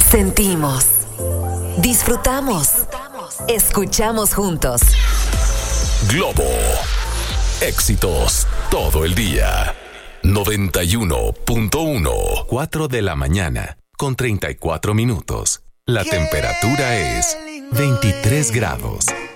Sentimos, disfrutamos, escuchamos juntos. Globo. Éxitos todo el día. 91.1. 4 de la mañana con 34 minutos. La temperatura es 23 grados.